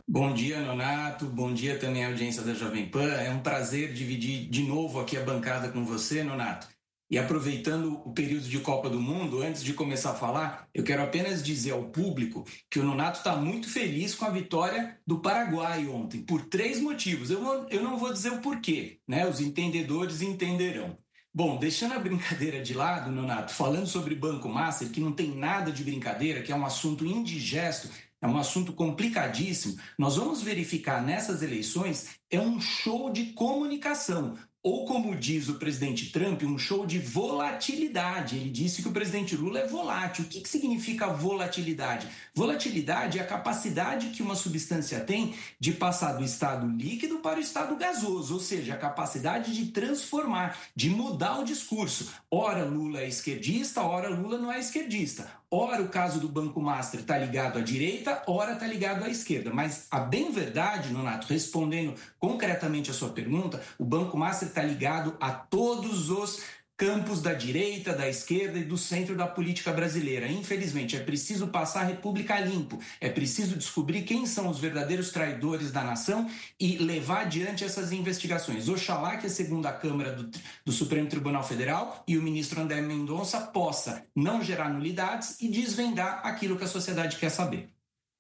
Bom dia, Nonato. Bom dia também à audiência da Jovem Pan. É um prazer dividir de novo aqui a bancada com você, Nonato. E aproveitando o período de Copa do Mundo, antes de começar a falar, eu quero apenas dizer ao público que o Nonato está muito feliz com a vitória do Paraguai ontem, por 3 motivos. Eu não vou dizer o porquê, né? Os entendedores entenderão. Bom, deixando a brincadeira de lado, Nonato, falando sobre Banco Master, que não tem nada de brincadeira, que é um assunto indigesto, é um assunto complicadíssimo, nós vamos verificar nessas eleições um show de comunicação. Ou, como diz o presidente Trump, um show de volatilidade. Ele disse que o presidente Lula é volátil. O que significa volatilidade? Volatilidade é a capacidade que uma substância tem de passar do estado líquido para o estado gasoso, ou seja, a capacidade de transformar, de mudar o discurso. Ora Lula é esquerdista, ora Lula não é esquerdista. Ora o caso do Banco Master está ligado à direita, ora está ligado à esquerda. Mas a bem verdade, Nonato, respondendo concretamente a sua pergunta, o Banco Master está ligado a todos os campos da direita, da esquerda e do centro da política brasileira. Infelizmente, é preciso passar a República limpo, é preciso descobrir quem são os verdadeiros traidores da nação e levar adiante essas investigações. Oxalá que a segunda Câmara do Supremo Tribunal Federal e o ministro André Mendonça possa não gerar nulidades e desvendar aquilo que a sociedade quer saber.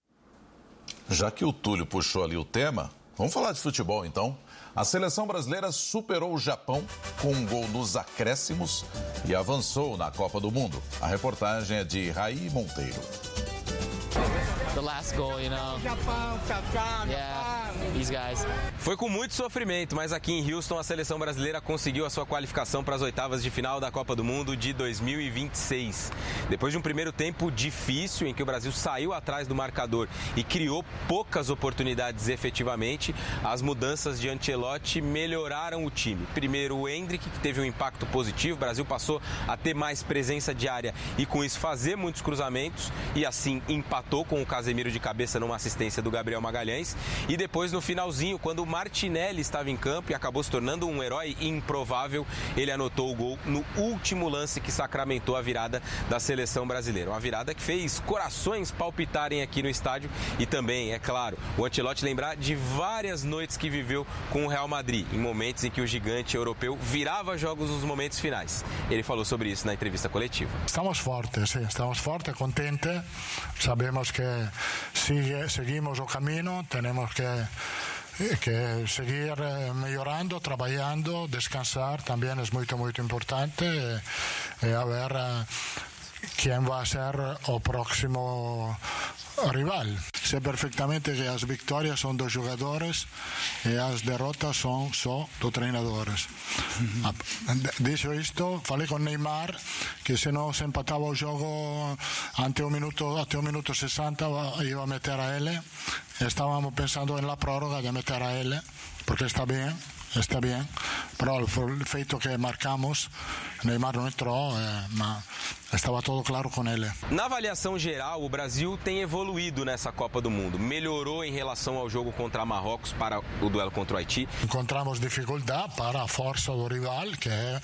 Já que o Túlio puxou ali o tema, vamos falar de futebol então. A seleção brasileira superou o Japão com um gol nos acréscimos e avançou na Copa do Mundo. A reportagem é de Raí Monteiro. The last goal, you know. Yeah, these guys. Foi com muito sofrimento, mas aqui em Houston a seleção brasileira conseguiu a sua qualificação para as oitavas de final da Copa do Mundo de 2026. Depois de um primeiro tempo difícil, em que o Brasil saiu atrás do marcador e criou poucas oportunidades efetivamente, as mudanças de Ancelotti melhoraram o time. Primeiro o Endrick, que teve um impacto positivo, o Brasil passou a ter mais presença de área e com isso fazer muitos cruzamentos e assim empatou com o Casemiro de cabeça numa assistência do Gabriel Magalhães. E depois no finalzinho, quando o Martinelli estava em campo e acabou se tornando um herói improvável, ele anotou o gol no último lance que sacramentou a virada da seleção brasileira. Uma virada que fez corações palpitarem aqui no estádio e também, é claro, o Ancelotti lembrar de várias noites que viveu com o Real Madrid, em momentos em que o gigante europeu virava jogos nos momentos finais. Ele falou sobre isso na entrevista coletiva. Estamos fortes, contentes. Sabemos que seguimos o caminho, temos que seguir mejorando, trabajando, descansar también es muy importante a ver quién va a ser el próximo rival. Sé perfectamente que las victorias son dos jugadores y las derrotas son dos treinadores. Dicho esto, falei con Neymar que se no se empataba el juego ante un minuto 60 iba a meter a él. Estábamos pensando en la prórroga de meter a él porque está bien, però il feito que marcamos, Neymar não entrou, mas estava tudo claro com ele. Na avaliação geral, o Brasil tem evoluído nessa Copa do Mundo. Melhorou em relação ao jogo contra Marrocos para o duelo contra o Haiti. Encontramos dificuldade para a força do rival, que é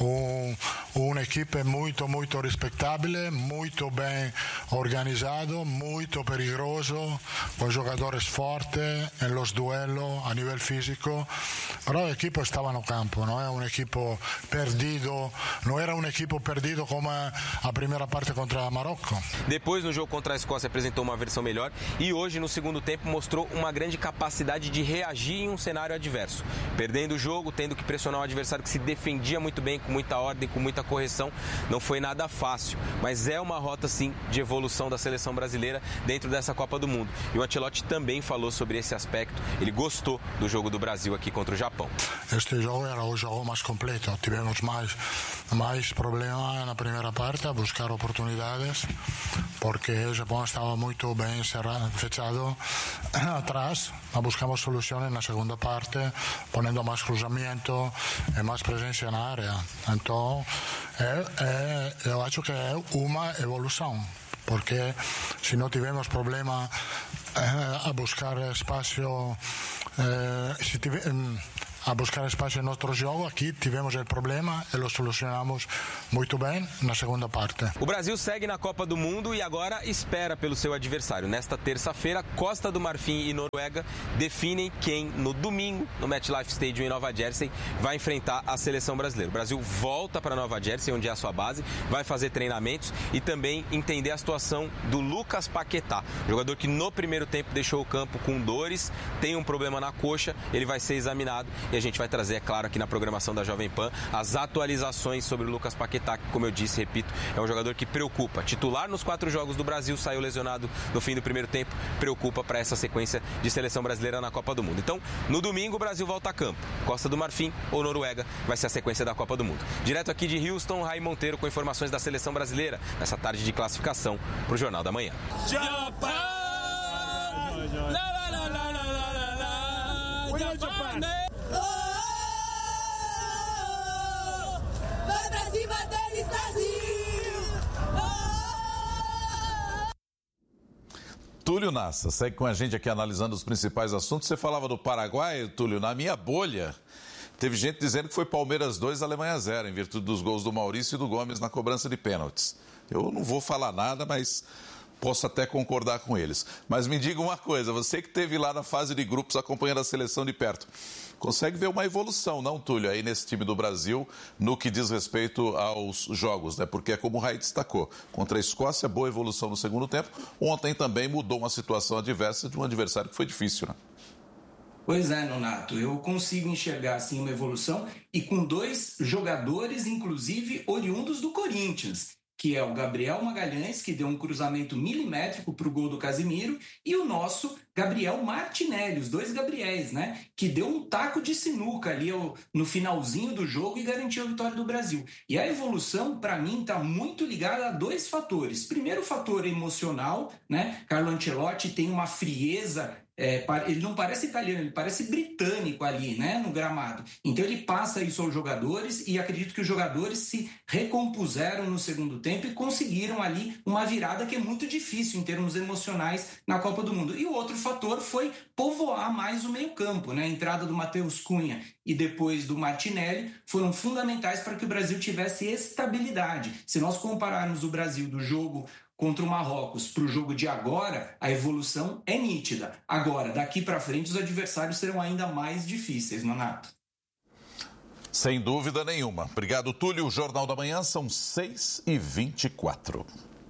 uma equipe muito respeitável, muito bem organizado, muito perigoso, com jogadores fortes em los duelos a nível físico. Però l'equipo stava no campo, non è un equipo perdido, non era un equipo perdido come a primeira parte contra o Marrocos. Depois, no jogo contra a Escócia, apresentou uma versão melhor e hoje, no segundo tempo, mostrou uma grande capacidade de reagir em um cenário adverso. Perdendo o jogo, tendo que pressionar um adversário que se defendia muito bem, com muita ordem, com muita correção, não foi nada fácil, mas é uma rota, sim, de evolução da seleção brasileira dentro dessa Copa do Mundo. E o Ancelotti também falou sobre esse aspecto, ele gostou do jogo do Brasil aqui contra o Japão. Este jogo era o jogo mais completo, tivemos mais problemas na primeira parte a buscar oportunidades porque o Japão estava muito bem fechado atrás, buscamos soluções na segunda parte ponendo mais cruzamento e mais presença na área. Então eu acho que é uma evolução, porque se não tivemos problema a buscar espaço, a buscar espaço em outro jogo. Aqui tivemos o problema e o solucionamos muito bem na segunda parte. O Brasil segue na Copa do Mundo e agora espera pelo seu adversário. Nesta terça-feira, Costa do Marfim e Noruega definem quem, no domingo, no MetLife Stadium em Nova Jersey, vai enfrentar a seleção brasileira. O Brasil volta para Nova Jersey, onde é a sua base, vai fazer treinamentos e também entender a situação do Lucas Paquetá, jogador que no primeiro tempo deixou o campo com dores, tem um problema na coxa, ele vai ser examinado e a gente vai trazer, é claro, aqui na programação da Jovem Pan, as atualizações sobre o Lucas Paquetá, que, como eu disse, repito, é um jogador que preocupa. Titular nos 4 jogos do Brasil, saiu lesionado no fim do primeiro tempo, preocupa para essa sequência de seleção brasileira na Copa do Mundo. Então, no domingo, o Brasil volta a campo. Costa do Marfim ou Noruega vai ser a sequência da Copa do Mundo. Direto aqui de Houston, Raí Monteiro com informações da seleção brasileira nessa tarde de classificação para o Jornal da Manhã. Túlio Nassa, segue com a gente aqui analisando os principais assuntos. Você falava do Paraguai, Túlio, na minha bolha. Teve gente dizendo que foi Palmeiras 2, Alemanha 0, em virtude dos gols do Maurício e do Gomes na cobrança de pênaltis. Eu não vou falar nada, mas posso até concordar com eles. Mas me diga uma coisa, você que esteve lá na fase de grupos acompanhando a seleção de perto, consegue ver uma evolução, não, Túlio, aí nesse time do Brasil, no que diz respeito aos jogos, né? Porque é como o Raí destacou, contra a Escócia, boa evolução no segundo tempo. Ontem também mudou uma situação adversa de um adversário que foi difícil, né? Pois é, Nonato, eu consigo enxergar assim uma evolução e com 2 jogadores, inclusive, oriundos do Corinthians, que é o Gabriel Magalhães, que deu um cruzamento milimétrico para o gol do Casimiro, e o nosso Gabriel Martinelli, os 2 Gabriéis, né? Que deu um taco de sinuca ali no finalzinho do jogo e garantiu a vitória do Brasil. E a evolução, para mim, está muito ligada a 2 fatores. Primeiro, o fator emocional, né? Carlo Ancelotti tem uma frieza. Ele não parece italiano, ele parece britânico ali, né, no gramado. Então ele passa isso aos jogadores e acredito que os jogadores se recompuseram no segundo tempo e conseguiram ali uma virada que é muito difícil em termos emocionais na Copa do Mundo. E o outro fator foi povoar mais o meio-campo, né? A entrada do Matheus Cunha e depois do Martinelli foram fundamentais para que o Brasil tivesse estabilidade. Se nós compararmos o Brasil do jogo contra o Marrocos para o jogo de agora, a evolução é nítida. Agora, daqui para frente, os adversários serão ainda mais difíceis, Nonato. Sem dúvida nenhuma. Obrigado, Túlio. O Jornal da Manhã são 6h24.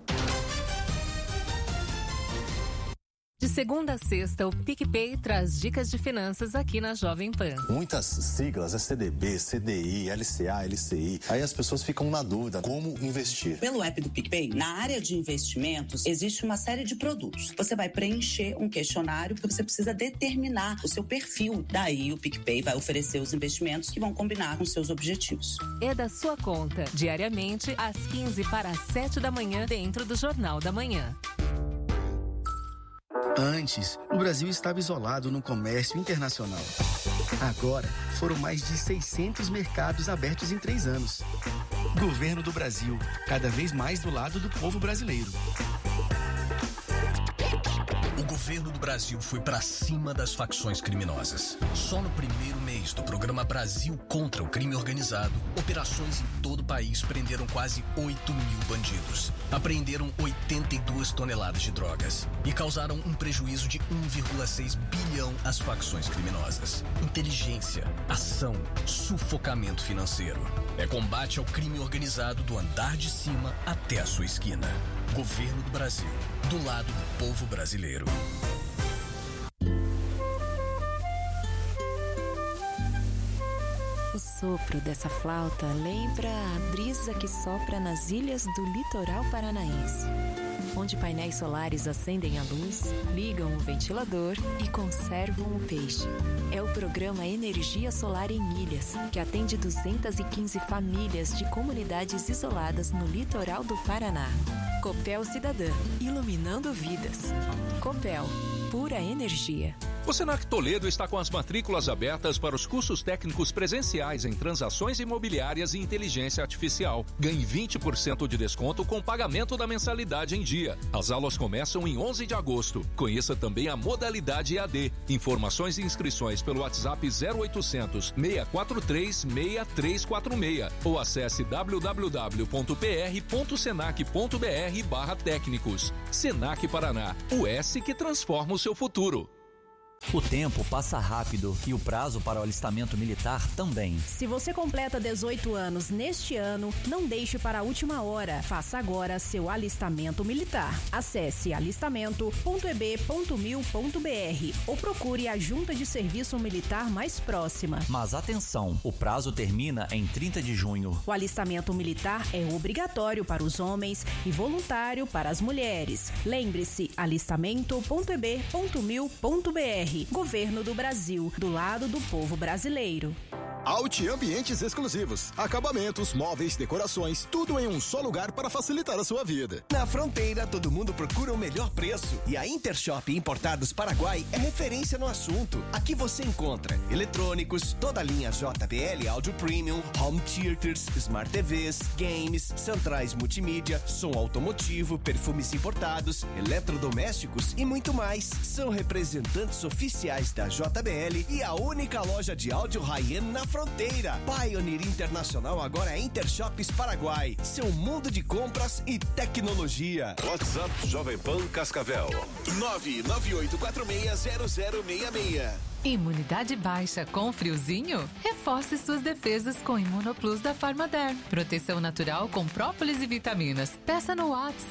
De segunda a sexta, o PicPay traz dicas de finanças aqui na Jovem Pan. Muitas siglas, CDB, CDI, LCA, LCI. Aí as pessoas ficam na dúvida como investir. Pelo app do PicPay, na área de investimentos, existe uma série de produtos. Você vai preencher um questionário porque você precisa determinar o seu perfil. Daí o PicPay vai oferecer os investimentos que vão combinar com seus objetivos. É da sua conta, diariamente, às 15 para as 7 da manhã, dentro do Jornal da Manhã. Antes, o Brasil estava isolado no comércio internacional. Agora, foram mais de 600 mercados abertos em 3 anos. Governo do Brasil, cada vez mais do lado do povo brasileiro. O governo do Brasil foi para cima das facções criminosas. Só no primeiro mês do programa Brasil contra o Crime Organizado, operações em todo o país prenderam quase 8 mil bandidos. Apreenderam 82 toneladas de drogas e causaram um prejuízo de 1,6 bilhão às facções criminosas. Inteligência, ação, sufocamento financeiro. É combate ao crime organizado do andar de cima até a sua esquina. Governo do Brasil, do lado do povo brasileiro. O sopro dessa flauta lembra a brisa que sopra nas ilhas do litoral paranaense, onde painéis solares acendem a luz, ligam o ventilador e conservam o peixe. É o programa Energia Solar em Ilhas, que atende 215 famílias de comunidades isoladas no litoral do Paraná. Copel Cidadã, iluminando vidas. Copel, pura energia. O Senac Toledo está com as matrículas abertas para os cursos técnicos presenciais em transações imobiliárias e inteligência artificial. Ganhe 20% de desconto com pagamento da mensalidade em dia. As aulas começam em 11 de agosto. Conheça também a modalidade EAD. Informações e inscrições pelo WhatsApp 0800 643 6346 ou acesse www.pr.senac.br/técnicos. Senac Paraná, o S que transforma o seu futuro. O tempo passa rápido e o prazo para o alistamento militar também. Se você completa 18 anos neste ano, não deixe para a última hora. Faça agora seu alistamento militar. Acesse alistamento.eb.mil.br ou procure a junta de serviço militar mais próxima. Mas atenção, o prazo termina em 30 de junho. O alistamento militar é obrigatório para os homens e voluntário para as mulheres. Lembre-se, alistamento.eb.mil.br. Governo do Brasil, do lado do povo brasileiro. Alt Ambientes Exclusivos. Acabamentos, móveis, decorações, tudo em um só lugar para facilitar a sua vida. Na Fronteira, todo mundo procura o melhor preço. E a Intershop Importados Paraguai é referência no assunto. Aqui você encontra eletrônicos, toda a linha JBL Audio Premium, Home Theaters, Smart TVs, games, centrais multimídia, som automotivo, perfumes importados, eletrodomésticos e muito mais. São representantes oficiais da JBL e a única loja de áudio high-end na Fronteira. Pioneer Internacional agora é Intershops Paraguai. Seu mundo de compras e tecnologia. WhatsApp Jovem Pan Cascavel. 998460066. Imunidade baixa com friozinho? Reforce suas defesas com Imunoplus da Farmaderm. Proteção natural com própolis e vitaminas. Peça no WhatsApp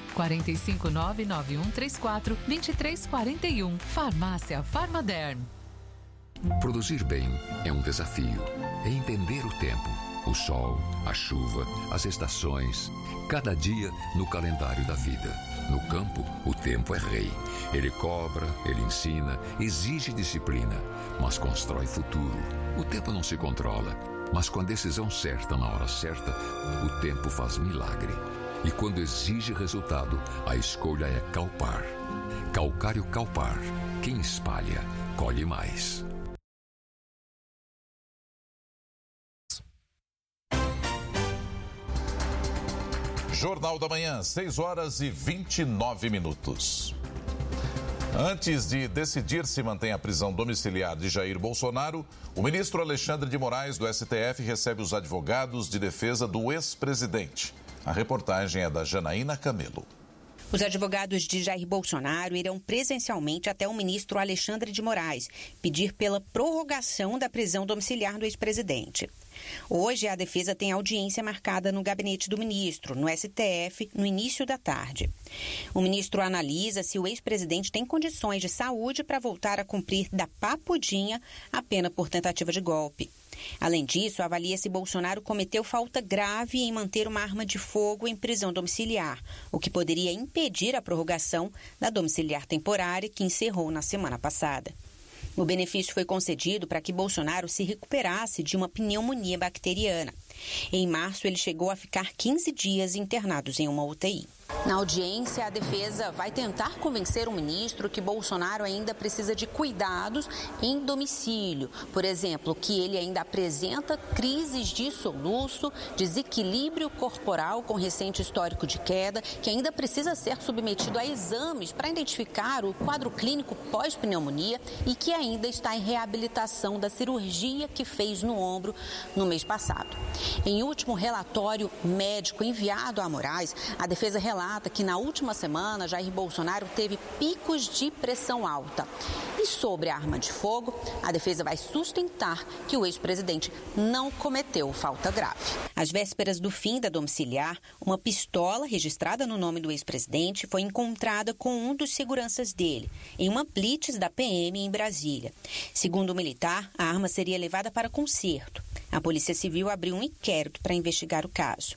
45991342341. Farmácia Farmaderm. Produzir bem é um desafio. É entender o tempo, o sol, a chuva, as estações, cada dia no calendário da vida. No campo, o tempo é rei. Ele cobra, ele ensina, exige disciplina, mas constrói futuro. O tempo não se controla, mas com a decisão certa na hora certa, o tempo faz milagre. E quando exige resultado, a escolha é Calpar. Calcário Calpar. Quem espalha, colhe mais. Jornal da Manhã, 6h29. Antes de decidir se mantém a prisão domiciliar de Jair Bolsonaro, o ministro Alexandre de Moraes, do STF, recebe os advogados de defesa do ex-presidente. A reportagem é da Janaína Camelo. Os advogados de Jair Bolsonaro irão presencialmente até o ministro Alexandre de Moraes pedir pela prorrogação da prisão domiciliar do ex-presidente. Hoje, a defesa tem audiência marcada no gabinete do ministro, no STF, no início da tarde. O ministro analisa se o ex-presidente tem condições de saúde para voltar a cumprir da papudinha a pena por tentativa de golpe. Além disso, avalia se Bolsonaro cometeu falta grave em manter uma arma de fogo em prisão domiciliar, o que poderia impedir a prorrogação da domiciliar temporária que encerrou na semana passada. O benefício foi concedido para que Bolsonaro se recuperasse de uma pneumonia bacteriana. Em março, ele chegou a ficar 15 dias internados em uma UTI. Na audiência, a defesa vai tentar convencer o ministro que Bolsonaro ainda precisa de cuidados em domicílio. Por exemplo, que ele ainda apresenta crises de soluço, desequilíbrio corporal com recente histórico de queda, que ainda precisa ser submetido a exames para identificar o quadro clínico pós-pneumonia e que ainda está em reabilitação da cirurgia que fez no ombro no mês passado. Em último relatório médico enviado a Moraes, a defesa relata que na última semana Jair Bolsonaro teve picos de pressão alta. E sobre a arma de fogo, a defesa vai sustentar que o ex-presidente não cometeu falta grave. Às vésperas do fim da domiciliar, uma pistola registrada no nome do ex-presidente foi encontrada com um dos seguranças dele, em uma blitz da PM em Brasília. Segundo o militar, a arma seria levada para conserto. A Polícia Civil abriu um inquérito para investigar o caso.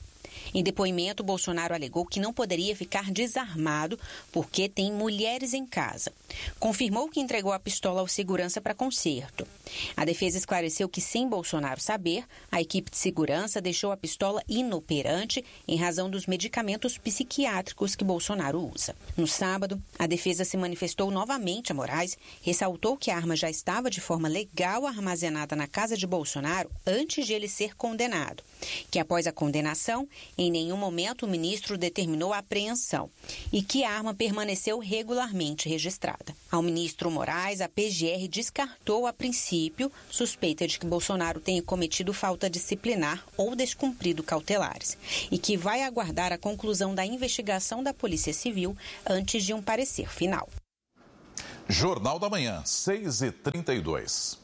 Em depoimento, Bolsonaro alegou que não poderia ficar desarmado porque tem mulheres em casa. Confirmou que entregou a pistola ao segurança para conserto. A defesa esclareceu que, sem Bolsonaro saber, a equipe de segurança deixou a pistola inoperante em razão dos medicamentos psiquiátricos que Bolsonaro usa. No sábado, a defesa se manifestou novamente a Moraes, ressaltou que a arma já estava de forma legal armazenada na casa de Bolsonaro antes de ele ser condenado, que após a condenação, em nenhum momento o ministro determinou a apreensão e que a arma permaneceu regularmente registrada. Ao ministro Moraes, a PGR descartou a princípio suspeita de que Bolsonaro tenha cometido falta disciplinar ou descumprido cautelares e que vai aguardar a conclusão da investigação da Polícia Civil antes de um parecer final. Jornal da Manhã, 6h32.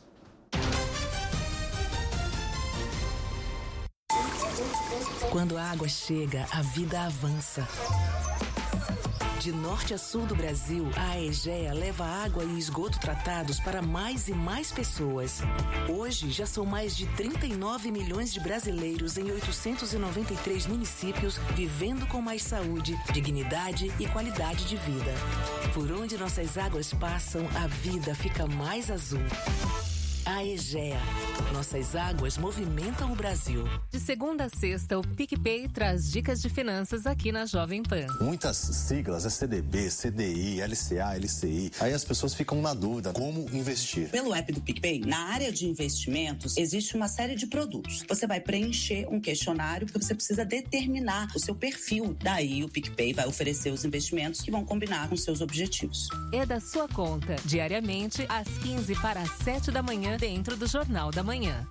Quando a água chega, a vida avança. De norte a sul do Brasil, a Aegea leva água e esgoto tratados para mais e mais pessoas. Hoje, já são mais de 39 milhões de brasileiros em 893 municípios vivendo com mais saúde, dignidade e qualidade de vida. Por onde nossas águas passam, a vida fica mais azul. Aegea. Nossas águas movimentam o Brasil. De segunda a sexta, o PicPay traz dicas de finanças aqui na Jovem Pan. Muitas siglas, CDB, CDI, LCA, LCI. Aí as pessoas ficam na dúvida como investir. Pelo app do PicPay, na área de investimentos, existe uma série de produtos. Você vai preencher um questionário porque você precisa determinar o seu perfil. Daí o PicPay vai oferecer os investimentos que vão combinar com seus objetivos. É da sua conta, diariamente, às 15 para as 7 da manhã, dentro do Jornal da Manhã.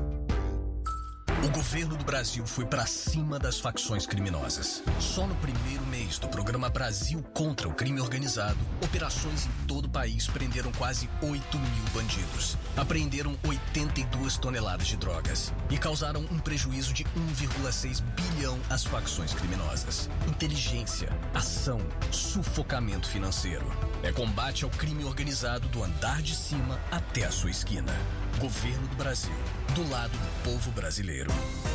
O governo do Brasil foi para cima das facções criminosas. Só no primeiro mês do programa Brasil contra o crime organizado, operações em todo o país prenderam quase 8 mil bandidos. Apreenderam 82 toneladas de drogas e causaram um prejuízo de 1,6 bilhão às facções criminosas. Inteligência, ação, sufocamento financeiro. É combate ao crime organizado do andar de cima até a sua esquina. Governo do Brasil, do lado do povo brasileiro.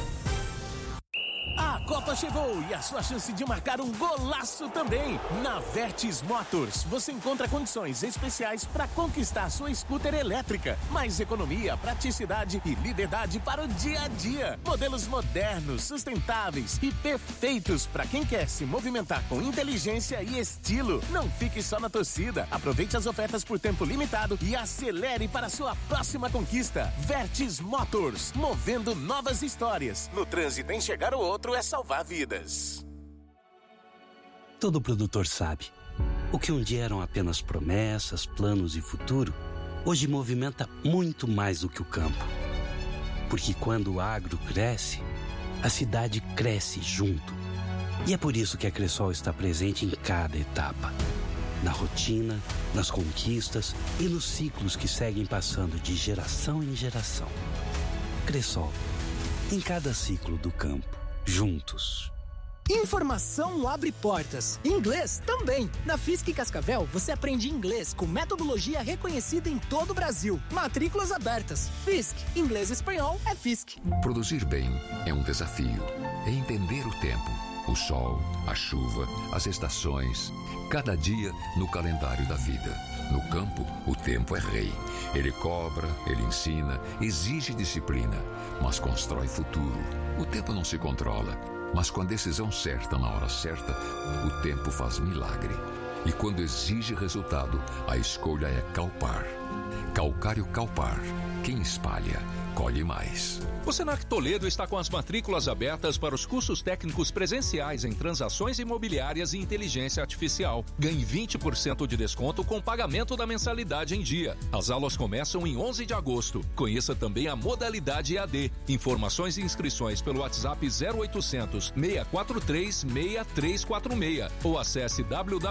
A Copa chegou e a sua chance de marcar um golaço também. Na Vertis Motors, você encontra condições especiais para conquistar sua scooter elétrica. Mais economia, praticidade e liberdade para o dia a dia. Modelos modernos, sustentáveis e perfeitos para quem quer se movimentar com inteligência e estilo. Não fique só na torcida. Aproveite as ofertas por tempo limitado e acelere para sua próxima conquista. Vertis Motors, movendo novas histórias. No trânsito, enxergar o outro é salvar vidas. Todo produtor sabe. O que um dia eram apenas promessas, planos e futuro, hoje movimenta muito mais do que o campo. Porque quando o agro cresce, a cidade cresce junto. E é por isso que a Cressol está presente em cada etapa. Na rotina, nas conquistas e nos ciclos que seguem passando de geração em geração. Cressol, em cada ciclo do campo. Juntos. Informação abre portas. Inglês também. Na Fisk Cascavel, você aprende inglês com metodologia reconhecida em todo o Brasil. Matrículas abertas. Fisk. Inglês e espanhol é Fisk. Produzir bem é um desafio. É entender o tempo. O sol, a chuva, as estações. Cada dia no calendário da vida. No campo, o tempo é rei. Ele cobra, ele ensina, exige disciplina, mas constrói futuro. O tempo não se controla, mas com a decisão certa na hora certa, o tempo faz milagre. E quando exige resultado, a escolha é Calpar. Calcário Calpar. Quem espalha, colhe mais. O Senac Toledo está com as matrículas abertas para os cursos técnicos presenciais em transações imobiliárias e inteligência artificial. Ganhe 20% de desconto com pagamento da mensalidade em dia. As aulas começam em 11 de agosto. Conheça também a modalidade EAD. Informações e inscrições pelo WhatsApp 0800 643 6346 ou acesse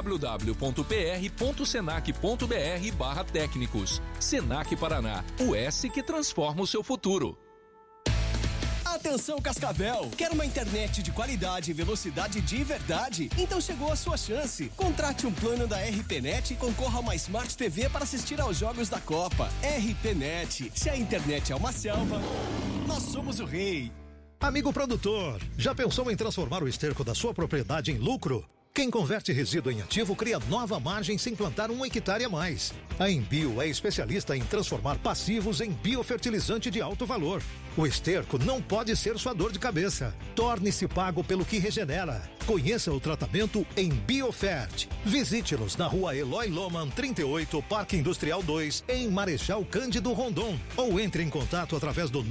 www.pr.senac.br/técnicos. Senac Paraná, o S que transforma o seu futuro. Atenção Cascavel, quer uma internet de qualidade e velocidade de verdade? Então chegou a sua chance. Contrate um plano da RPNet e concorra a uma Smart TV para assistir aos jogos da Copa. RPNet, se a internet é uma selva, nós somos o rei. Amigo produtor, já pensou em transformar o esterco da sua propriedade em lucro? Quem converte resíduo em ativo cria nova margem sem plantar 1 hectare a mais. A Embio é especialista em transformar passivos em biofertilizante de alto valor. O esterco não pode ser sua dor de cabeça. Torne-se pago pelo que regenera. Conheça o tratamento em Biofert. Visite-nos na rua Eloy Loman 38, Parque Industrial 2, em Marechal Cândido Rondon. Ou entre em contato através do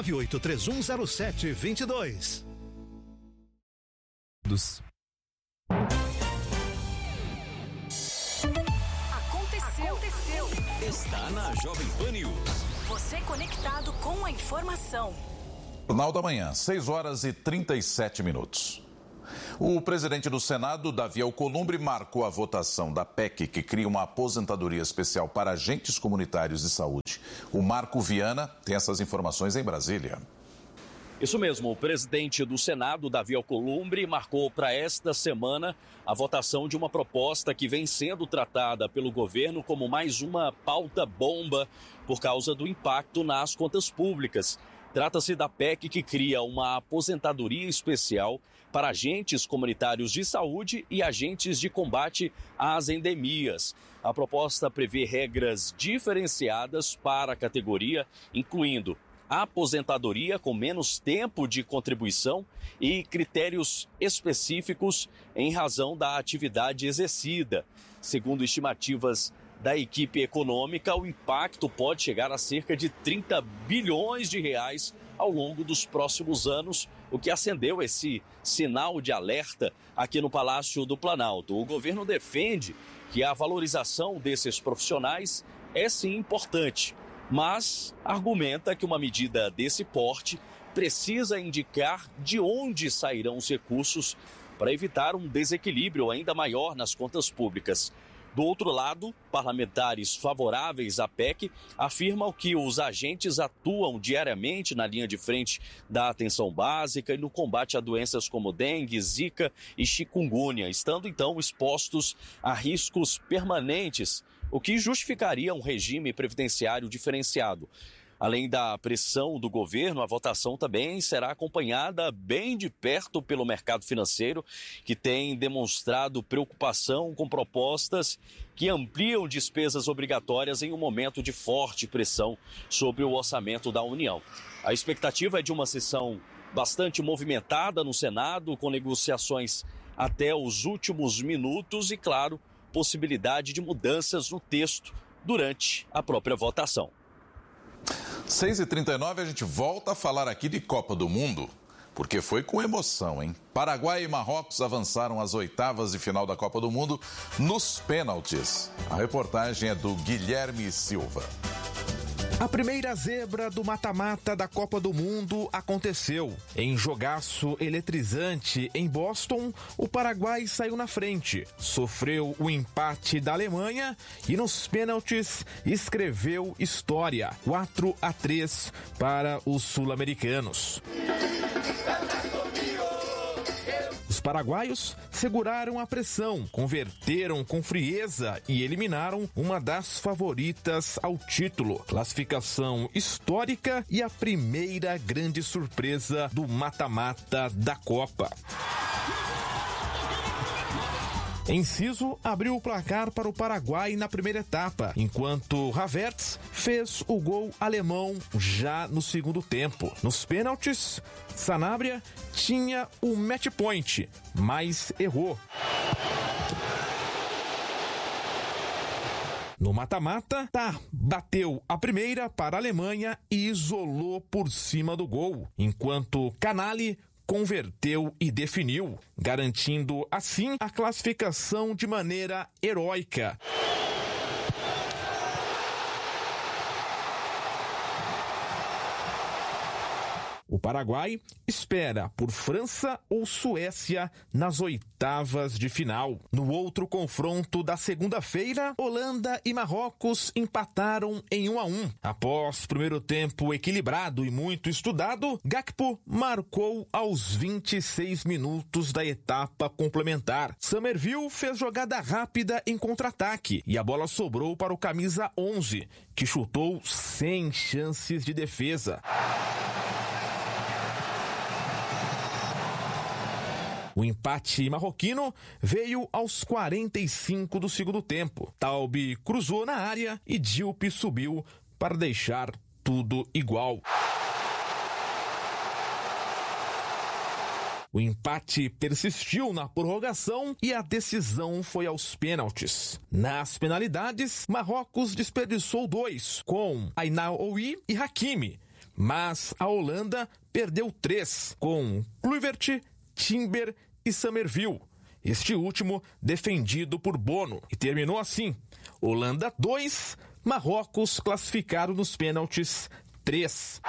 998-3107-22. Aconteceu. Está na Jovem Pan News. Você conectado com a informação. Jornal da Manhã, 6h37. O presidente do Senado, Davi Alcolumbre, marcou a votação da PEC que cria uma aposentadoria especial para agentes comunitários de saúde. O Marco Viana tem essas informações em Brasília. Isso mesmo, o presidente do Senado, Davi Alcolumbre, marcou para esta semana a votação de uma proposta que vem sendo tratada pelo governo como mais uma pauta bomba por causa do impacto nas contas públicas. Trata-se da PEC que cria uma aposentadoria especial para agentes comunitários de saúde e agentes de combate às endemias. A proposta prevê regras diferenciadas para a categoria, incluindo aposentadoria com menos tempo de contribuição e critérios específicos em razão da atividade exercida. Segundo estimativas da equipe econômica, o impacto pode chegar a cerca de 30 bilhões de reais ao longo dos próximos anos, o que acendeu esse sinal de alerta aqui no Palácio do Planalto. O governo defende que a valorização desses profissionais é sim importante, mas argumenta que uma medida desse porte precisa indicar de onde sairão os recursos para evitar um desequilíbrio ainda maior nas contas públicas. Do outro lado, parlamentares favoráveis à PEC afirmam que os agentes atuam diariamente na linha de frente da atenção básica e no combate a doenças como dengue, zika e chikungunya, estando então expostos a riscos permanentes, o que justificaria um regime previdenciário diferenciado. Além da pressão do governo, a votação também será acompanhada bem de perto pelo mercado financeiro, que tem demonstrado preocupação com propostas que ampliam despesas obrigatórias em um momento de forte pressão sobre o orçamento da União. A expectativa é de uma sessão bastante movimentada no Senado, com negociações até os últimos minutos e, claro, possibilidade de mudanças no texto durante a própria votação. 6h39, a gente volta a falar aqui de Copa do Mundo, porque foi com emoção, hein? Paraguai e Marrocos avançaram às oitavas de final da Copa do Mundo nos pênaltis. A reportagem é do Guilherme Silva. A primeira zebra do mata-mata da Copa do Mundo aconteceu. Em jogaço eletrizante em Boston, o Paraguai saiu na frente, sofreu o empate da Alemanha e nos pênaltis escreveu história. 4-3 para os sul-americanos. Os paraguaios seguraram a pressão, converteram com frieza e eliminaram uma das favoritas ao título. Classificação histórica e a primeira grande surpresa do mata-mata da Copa. Enciso abriu o placar para o Paraguai na primeira etapa, enquanto Havertz fez o gol alemão já no segundo tempo. Nos pênaltis, Sanabria tinha o match point, mas errou. No mata-mata, bateu a primeira para a Alemanha e isolou por cima do gol, enquanto Canali converteu e definiu, garantindo assim a classificação de maneira heróica. O Paraguai espera por França ou Suécia nas oitavas de final. No outro confronto da segunda-feira, Holanda e Marrocos empataram em 1-1. Após primeiro tempo equilibrado e muito estudado, Gakpo marcou aos 26 minutos da etapa complementar. Summerville fez jogada rápida em contra-ataque e a bola sobrou para o camisa 11, que chutou sem chances de defesa. O empate marroquino veio aos 45 do segundo tempo. Taube cruzou na área e Diop subiu para deixar tudo igual. O empate persistiu na prorrogação e a decisão foi aos pênaltis. Nas penalidades, Marrocos desperdiçou 2, com Ainaoui e Hakimi, mas a Holanda perdeu 3, com Kluivert, Timber e Summerville, este último defendido por Bono. E terminou assim: Holanda 2, Marrocos classificado nos pênaltis 3.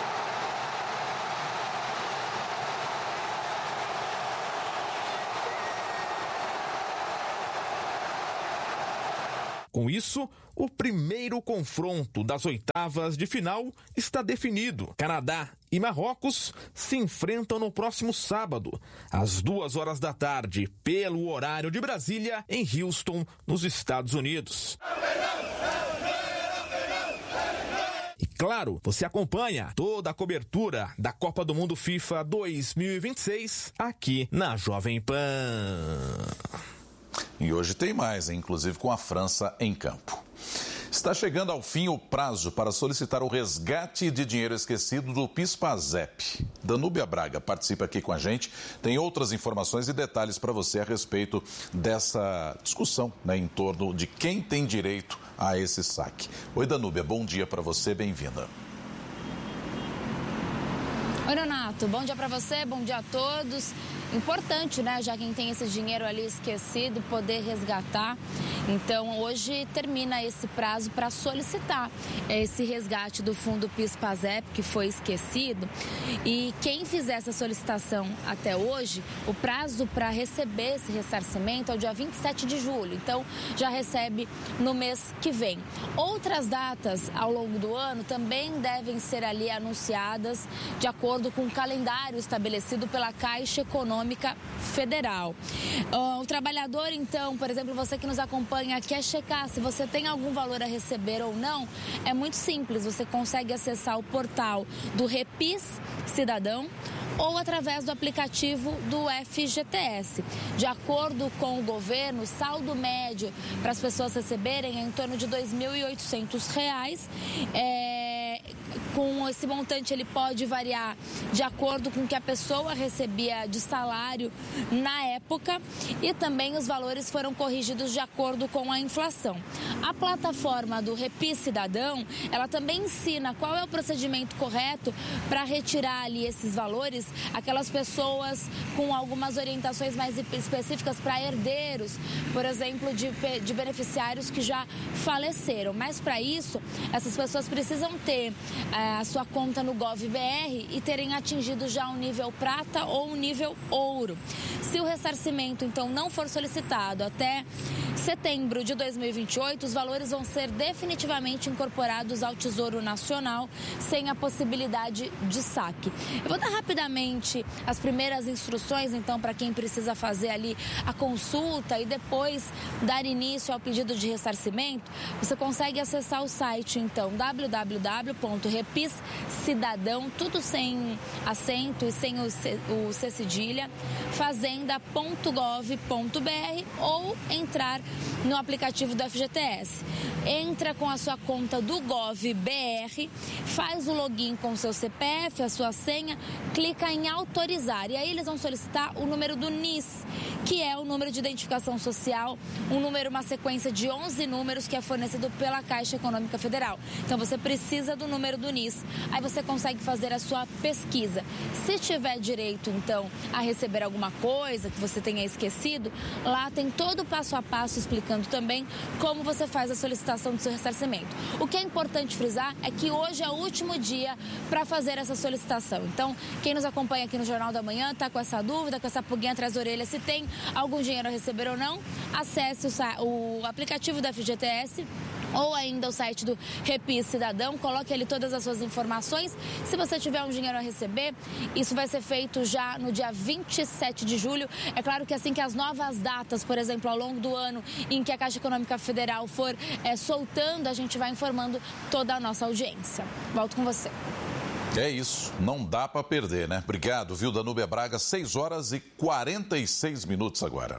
Com isso, o primeiro confronto das oitavas de final está definido. Canadá e Marrocos se enfrentam no próximo sábado, às 2 da tarde, pelo horário de Brasília, em Houston, nos Estados Unidos. E claro, você acompanha toda a cobertura da Copa do Mundo FIFA 2026 aqui na Jovem Pan. E hoje tem mais, inclusive com a França em campo. Está chegando ao fim o prazo para solicitar o resgate de dinheiro esquecido do PIS/PASEP. Danúbia Braga participa aqui com a gente, tem outras informações e detalhes para você a respeito dessa discussão, em torno de quem tem direito a esse saque. Oi, Danúbia, bom dia para você, bem-vinda. Oi, Renato, bom dia para você, bom dia a todos. Importante, né, já quem tem esse dinheiro ali esquecido, poder resgatar. Então, hoje termina esse prazo para solicitar esse resgate do fundo PIS/PASEP, que foi esquecido. E quem fizer essa solicitação até hoje, o prazo para receber esse ressarcimento é o dia 27 de julho. Então, já recebe no mês que vem. Outras datas ao longo do ano também devem ser ali anunciadas de acordo com o calendário estabelecido pela Caixa Econômica Federal. O trabalhador, então, por exemplo, você que nos acompanha, quer checar se você tem algum valor a receber ou não, é muito simples. Você consegue acessar o portal do Repis Cidadão ou através do aplicativo do FGTS. De acordo com o governo, o saldo médio para as pessoas receberem é em torno de R$ 2.800. Com esse montante, ele pode variar de acordo com o que a pessoa recebia de salário na época, e também os valores foram corrigidos de acordo com a inflação. A plataforma do Repis Cidadão, ela também ensina qual é o procedimento correto para retirar ali esses valores, aquelas pessoas com algumas orientações mais específicas para herdeiros, por exemplo, de beneficiários que já faleceram. Mas para isso, essas pessoas precisam ter a sua conta no Gov.br e terem atingido já o nível prata ou o nível ouro. Se o ressarcimento, então, não for solicitado até setembro de 2028, os valores vão ser definitivamente incorporados ao Tesouro Nacional, sem a possibilidade de saque. Eu vou dar rapidamente as primeiras instruções, então, para quem precisa fazer ali a consulta e depois dar início ao pedido de ressarcimento. Você consegue acessar o site, então, www.repiscidadão, tudo sem acento e sem o C cedilha, fazenda.gov.br, ou entrar no aplicativo do FGTS. Entra com a sua conta do Gov.br, faz o login com o seu CPF, a sua senha, clica em autorizar e aí eles vão solicitar o número do NIS, que é o número de identificação social, uma sequência de 11 números que é fornecido pela Caixa Econômica Federal. Então você precisa do número do NIS, aí você consegue fazer a sua pesquisa. Se tiver direito, então, a receber alguma coisa que você tenha esquecido, lá tem todo o passo a passo explicando também como você faz a solicitação do seu ressarcimento. O que é importante frisar é que hoje é o último dia para fazer essa solicitação. Então, quem nos acompanha aqui no Jornal da Manhã está com essa dúvida, com essa pulguinha atrás da orelha, se tem algum dinheiro a receber ou não, acesse o aplicativo da FGTS ou ainda o site do Repis Cidadão, coloque ali todas as suas informações. Se você tiver um dinheiro a receber, isso vai ser feito já no dia 27 de julho. É claro que assim que as novas datas, por exemplo, ao longo do ano, em que a Caixa Econômica Federal for soltando, a gente vai informando toda a nossa audiência. Volto com você. É isso, não dá para perder, né? Obrigado, viu, Danúbia Braga, 6 horas e 46 minutos agora.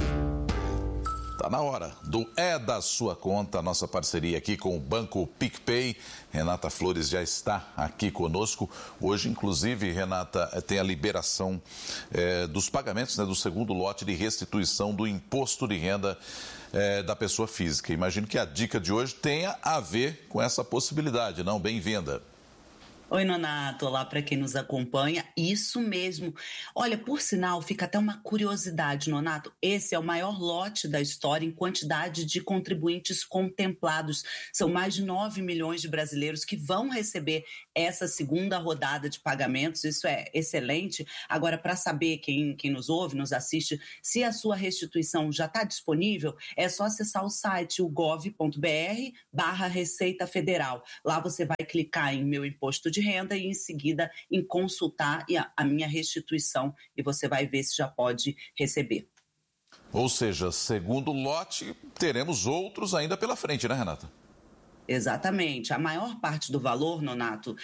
Tá na hora do É da Sua Conta, nossa parceria aqui com o Banco PicPay. Renata Flores já está aqui conosco. Hoje, inclusive, Renata, tem a liberação dos pagamentos, né, do segundo lote de restituição do imposto de renda da pessoa física. Imagino que a dica de hoje tenha a ver com essa possibilidade, não? Bem-vinda. Oi, Nonato, olá para quem nos acompanha, isso mesmo. Olha, por sinal, fica até uma curiosidade, Nonato, esse é o maior lote da história em quantidade de contribuintes contemplados. São mais de 9 milhões de brasileiros que vão receber essa segunda rodada de pagamentos, isso é excelente. Agora, para saber quem nos ouve, nos assiste, se a sua restituição já está disponível, é só acessar o site gov.br/Receita Federal. Lá você vai clicar em Meu Imposto de Renda e em seguida em consultar a minha restituição e você vai ver se já pode receber. Ou seja, segundo lote, teremos outros ainda pela frente, né, Renata? Exatamente. A maior parte do valor, Nonato,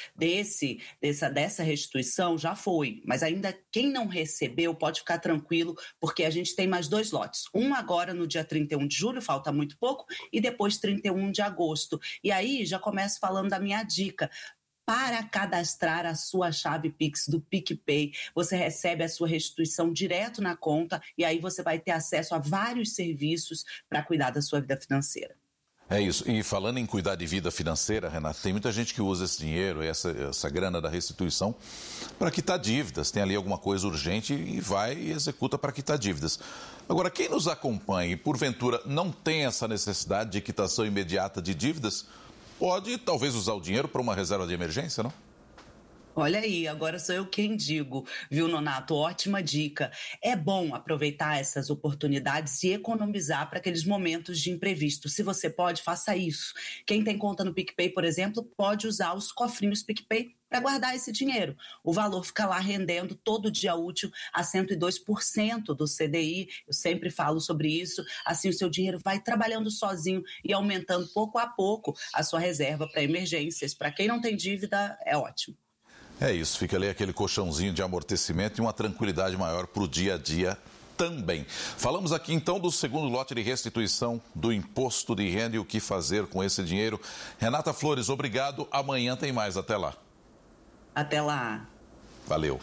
dessa restituição já foi. Mas ainda quem não recebeu pode ficar tranquilo, porque a gente tem mais 2 lotes. Um agora no dia 31 de julho, falta muito pouco, e depois 31 de agosto. E aí já começo falando da minha dica. Para cadastrar a sua chave Pix do PicPay, você recebe a sua restituição direto na conta e aí você vai ter acesso a vários serviços para cuidar da sua vida financeira. É isso. E falando em cuidar de vida financeira, Renata, tem muita gente que usa esse dinheiro, essa grana da restituição, para quitar dívidas. Tem ali alguma coisa urgente e vai e executa para quitar dívidas. Agora, quem nos acompanha e, porventura, não tem essa necessidade de quitação imediata de dívidas, pode talvez usar o dinheiro para uma reserva de emergência, não? Olha aí, agora sou eu quem digo, viu, Nonato? Ótima dica. É bom aproveitar essas oportunidades e economizar para aqueles momentos de imprevisto. Se você pode, faça isso. Quem tem conta no PicPay, por exemplo, pode usar os cofrinhos PicPay para guardar esse dinheiro. O valor fica lá rendendo todo dia útil a 102% do CDI. Eu sempre falo sobre isso. Assim, o seu dinheiro vai trabalhando sozinho e aumentando pouco a pouco a sua reserva para emergências. Para quem não tem dívida, é ótimo. É isso, fica ali aquele colchãozinho de amortecimento e uma tranquilidade maior para o dia a dia também. Falamos aqui então do segundo lote de restituição do imposto de renda e o que fazer com esse dinheiro. Renata Flores, obrigado. Amanhã tem mais. Até lá. Até lá. Valeu.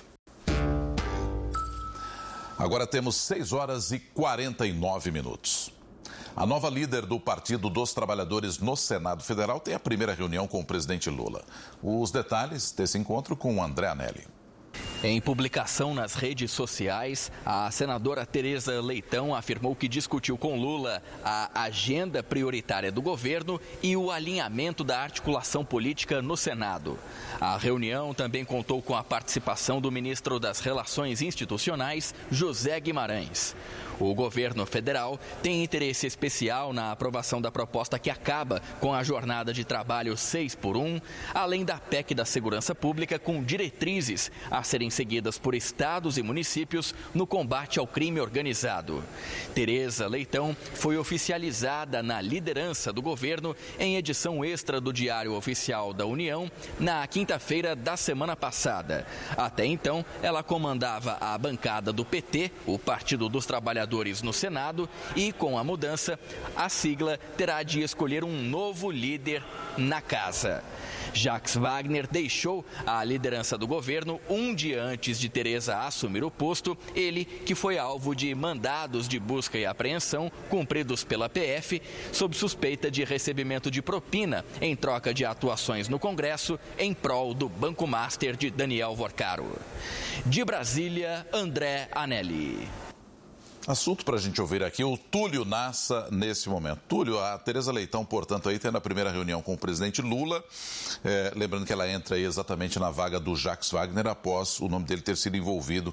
Agora temos 6 horas e 49 minutos. A nova líder do Partido dos Trabalhadores no Senado Federal tem a primeira reunião com o presidente Lula. Os detalhes desse encontro com o André Anelli. Em publicação nas redes sociais, a senadora Tereza Leitão afirmou que discutiu com Lula a agenda prioritária do governo e o alinhamento da articulação política no Senado. A reunião também contou com a participação do ministro das Relações Institucionais, José Guimarães. O governo federal tem interesse especial na aprovação da proposta que acaba com a jornada de trabalho 6x1, além da PEC da Segurança Pública com diretrizes a serem seguidas por estados e municípios no combate ao crime organizado. Tereza Leitão foi oficializada na liderança do governo em edição extra do Diário Oficial da União na quinta-feira da semana passada. Até então, ela comandava a bancada do PT, o Partido dos Trabalhadores no Senado, e com a mudança, a sigla terá de escolher um novo líder na casa. Jacques Wagner deixou a liderança do governo um dia antes de Tereza assumir o posto, ele que foi alvo de mandados de busca e apreensão cumpridos pela PF, sob suspeita de recebimento de propina em troca de atuações no Congresso em prol do Banco Master de Daniel Vorcaro. De Brasília, André Anelli. Assunto para a gente ouvir aqui, o Túlio Nassa nesse momento. Túlio, a Tereza Leitão, portanto, aí tendo a primeira reunião com o presidente Lula, lembrando que ela entra aí exatamente na vaga do Jacques Wagner após o nome dele ter sido envolvido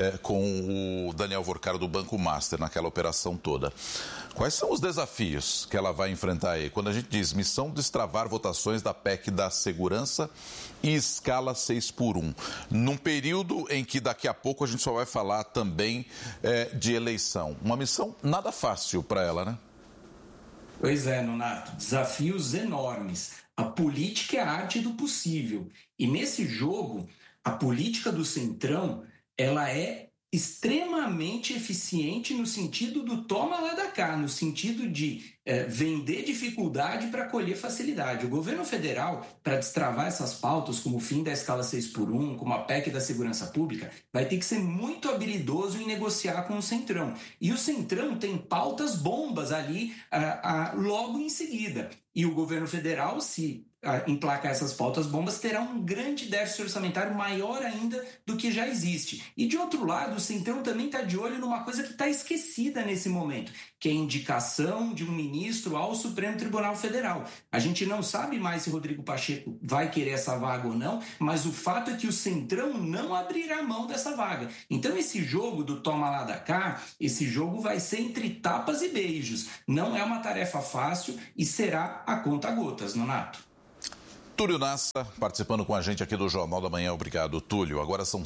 com o Daniel Vorcaro do Banco Master naquela operação toda. Quais são os desafios que ela vai enfrentar aí? Quando a gente diz missão destravar votações da PEC da Segurança e escala 6x1, num período em que daqui a pouco a gente só vai falar também de eleição. Uma missão nada fácil para ela, né? Pois é, Nonato, desafios enormes. A política é a arte do possível. E nesse jogo, a política do Centrão, ela é extremamente eficiente no sentido do toma lá da cá, no sentido de vender dificuldade para colher facilidade. O governo federal, para destravar essas pautas, como o fim da escala 6x1, como a PEC da segurança pública, vai ter que ser muito habilidoso em negociar com o Centrão. E o Centrão tem pautas bombas ali logo em seguida. E o governo federal, se emplacar essas pautas bombas, terá um grande déficit orçamentário maior ainda do que já existe. E, de outro lado, o Centrão também está de olho numa coisa que está esquecida nesse momento, que é a indicação de um ministro ao Supremo Tribunal Federal. A gente não sabe mais se Rodrigo Pacheco vai querer essa vaga ou não, mas o fato é que o Centrão não abrirá mão dessa vaga. Então, esse jogo do toma lá da cá, esse jogo vai ser entre tapas e beijos. Não é uma tarefa fácil e será a conta-gotas, Nonato. Túlio Nassa, participando com a gente aqui do Jornal da Manhã. Obrigado, Túlio. Agora são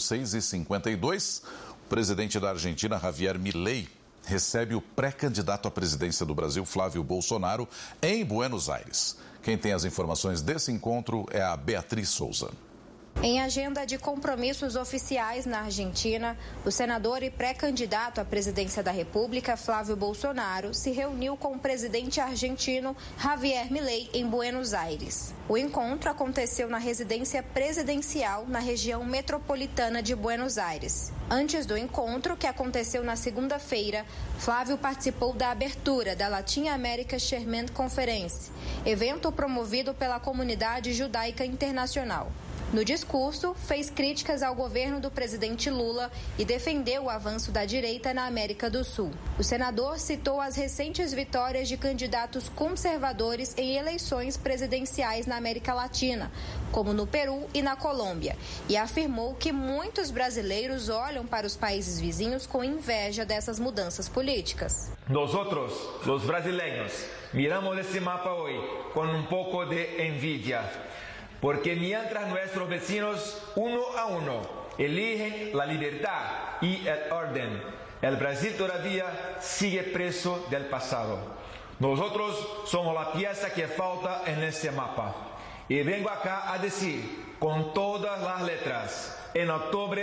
6h52. O presidente da Argentina, Javier Milei, recebe o pré-candidato à presidência do Brasil, Flávio Bolsonaro, em Buenos Aires. Quem tem as informações desse encontro é a Beatriz Souza. Em agenda de compromissos oficiais na Argentina, o senador e pré-candidato à presidência da República, Flávio Bolsonaro, se reuniu com o presidente argentino Javier Milei em Buenos Aires. O encontro aconteceu na residência presidencial na região metropolitana de Buenos Aires. Antes do encontro, que aconteceu na segunda-feira, Flávio participou da abertura da Latin America Chairman Conference, evento promovido pela comunidade judaica internacional. No discurso, fez críticas ao governo do presidente Lula e defendeu o avanço da direita na América do Sul. O senador citou as recentes vitórias de candidatos conservadores em eleições presidenciais na América Latina, como no Peru e na Colômbia, e afirmou que muitos brasileiros olham para os países vizinhos com inveja dessas mudanças políticas. Nosotros, los brasileños, miramos esse mapa hoje com um pouco de envidia. Porque mientras nuestros vecinos, uno a uno, eligen la libertad y el orden, el Brasil todavía sigue preso del pasado. Nosotros somos la pieza que falta en este mapa. Y vengo acá a decir, con todas las letras, em outubro,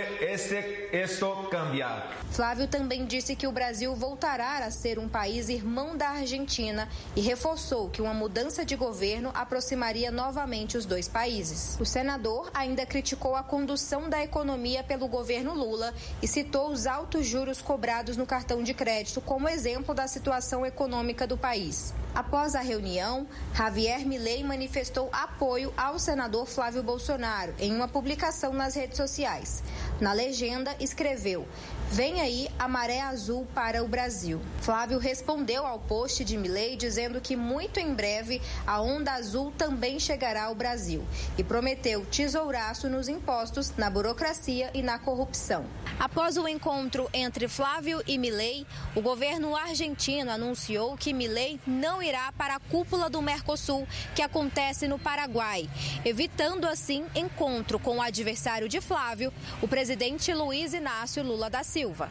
esto cambia. Flávio também disse que o Brasil voltará a ser um país irmão da Argentina e reforçou que uma mudança de governo aproximaria novamente os dois países. O senador ainda criticou a condução da economia pelo governo Lula e citou os altos juros cobrados no cartão de crédito como exemplo da situação econômica do país. Após a reunião, Javier Milei manifestou apoio ao senador Flávio Bolsonaro em uma publicação nas redes sociais. Na legenda, escreveu: "Vem aí a maré azul para o Brasil". Flávio respondeu ao post de Milei dizendo que muito em breve a onda azul também chegará ao Brasil e prometeu tesouraço nos impostos, na burocracia e na corrupção. Após o encontro entre Flávio e Milei, o governo argentino anunciou que Milei não irá para a cúpula do Mercosul, que acontece no Paraguai, evitando assim encontro com o adversário de Flávio, o presidente Luiz Inácio Lula da Silva.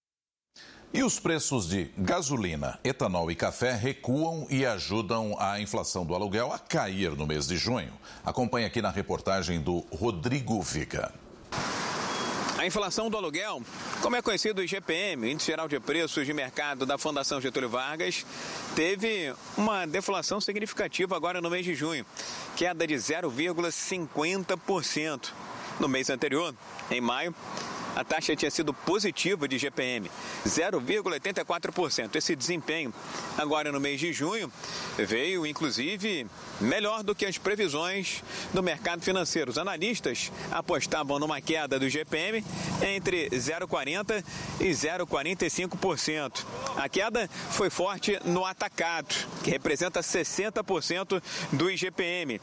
E os preços de gasolina, etanol e café recuam e ajudam a inflação do aluguel a cair no mês de junho. Acompanhe aqui na reportagem do Rodrigo Viga. A inflação do aluguel, como é conhecido o IGPM, Índice Geral de Preços de Mercado da Fundação Getúlio Vargas, teve uma deflação significativa agora no mês de junho, queda de 0,50%. No mês anterior, em maio, a taxa tinha sido positiva de IGPM, 0,84%. Esse desempenho, agora no mês de junho, veio, inclusive, melhor do que as previsões do mercado financeiro. Os analistas apostavam numa queda do IGPM entre 0,40% e 0,45%. A queda foi forte no atacado, que representa 60% do IGPM,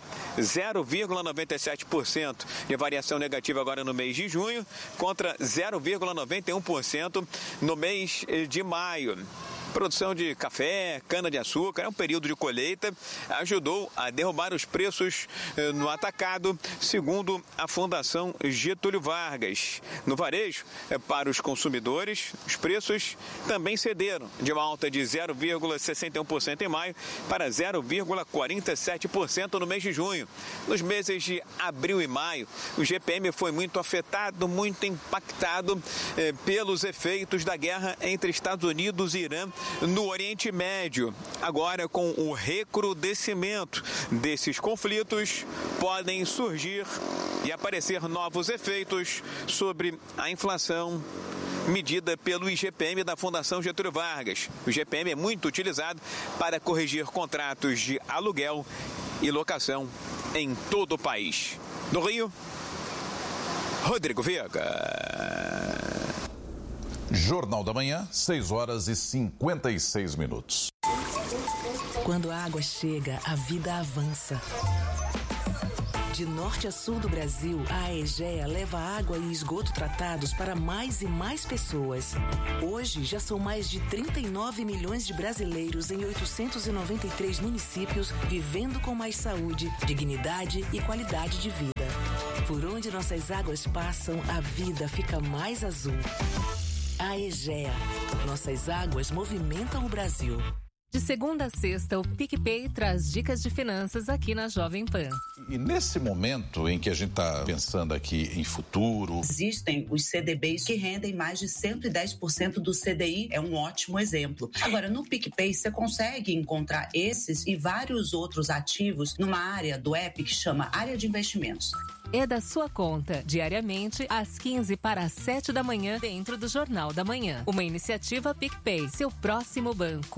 0,97% de variação negativa agora no mês de junho, contra 0,91% no mês de maio. Produção de café, cana-de-açúcar, é um período de colheita, ajudou a derrubar os preços no atacado, segundo a Fundação Getúlio Vargas. No varejo, para os consumidores, os preços também cederam, de uma alta de 0,61% em maio para 0,47% no mês de junho. Nos meses de abril e maio, o GPM foi muito afetado, muito impactado pelos efeitos da guerra entre Estados Unidos e Irã no Oriente Médio. Agora, com o recrudescimento desses conflitos, podem surgir e aparecer novos efeitos sobre a inflação medida pelo IGPM da Fundação Getúlio Vargas. O IGPM é muito utilizado para corrigir contratos de aluguel e locação em todo o país. No Rio, Rodrigo Veiga. Jornal da Manhã, 6h56. Quando a água chega, a vida avança. De norte a sul do Brasil, a Aegea leva água e esgoto tratados para mais e mais pessoas. Hoje, já são mais de 39 milhões de brasileiros em 893 municípios vivendo com mais saúde, dignidade e qualidade de vida. Por onde nossas águas passam, a vida fica mais azul. Aegea. Nossas águas movimentam o Brasil. De segunda a sexta, o PicPay traz dicas de finanças aqui na Jovem Pan. E nesse momento em que a gente está pensando aqui em futuro... Existem os CDBs que rendem mais de 110% do CDI, é um ótimo exemplo. Agora, no PicPay, você consegue encontrar esses e vários outros ativos numa área do app que chama Área de Investimentos. É da sua conta, diariamente, às 15 para as 7 da manhã, dentro do Jornal da Manhã. Uma iniciativa PicPay, seu próximo banco.